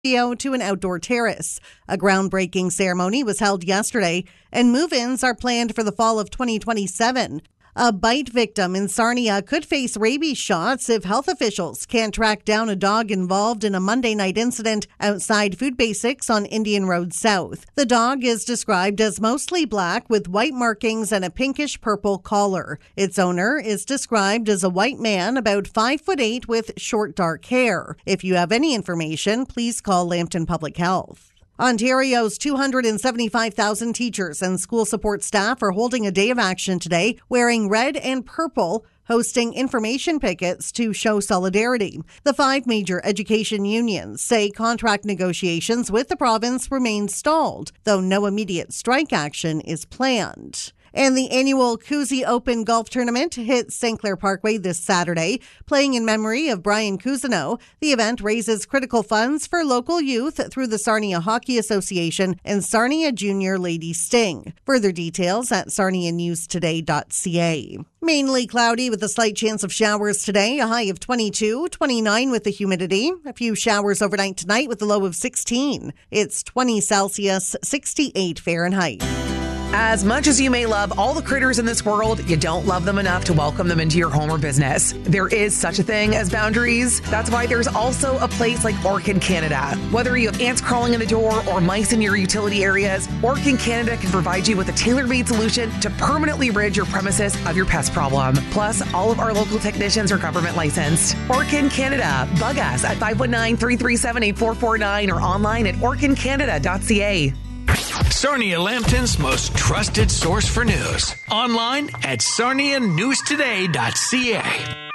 to an outdoor terrace. A groundbreaking ceremony was held yesterday, and move-ins are planned for the fall of 2027. A bite victim in Sarnia could face rabies shots if health officials can't track down a dog involved in a Monday night incident outside Food Basics on Indian Road South. The dog is described as mostly black with white markings and a pinkish-purple collar. Its owner is described as a white man about 5'8" with short dark hair. If you have any information, please call Lambton Public Health. Ontario's 275,000 teachers and school support staff are holding a day of action today, wearing red and purple, hosting information pickets to show solidarity. The 5 major education unions say contract negotiations with the province remain stalled, though no immediate strike action is planned. And the annual Kuzi Open Golf Tournament hits St. Clair Parkway this Saturday. Playing in memory of Brian Cousineau, the event raises critical funds for local youth through the Sarnia Hockey Association and Sarnia Junior Lady Sting. Further details at sarnianewstoday.ca. Mainly cloudy with a slight chance of showers today, a high of 22, 29 with the humidity. A few showers overnight tonight with a low of 16. It's 20 Celsius, 68 Fahrenheit. As much as you may love all the critters in this world, you don't love them enough to welcome them into your home or business. There is such a thing as boundaries. That's why there's also a place like Orkin Canada. Whether you have ants crawling in the door or mice in your utility areas, Orkin Canada can provide you with a tailor-made solution to permanently rid your premises of your pest problem. Plus, all of our local technicians are government licensed. Orkin Canada. Bug us at 519-337-8449 or online at orkincanada.ca. Sarnia Lambton's most trusted source for news. Online at sarnianewstoday.ca.